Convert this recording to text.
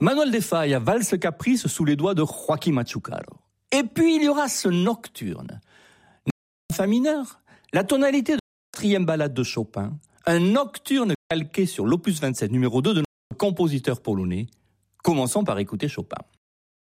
Manuel de Falla, valse caprice sous les doigts de Joaquín Machucaro. Et puis il y aura ce nocturne. Fa mineur, la tonalité de la 4e ballade de Chopin, un nocturne calqué sur l'opus 27 numéro 2 de notre compositeur polonais. Commençons par écouter Chopin.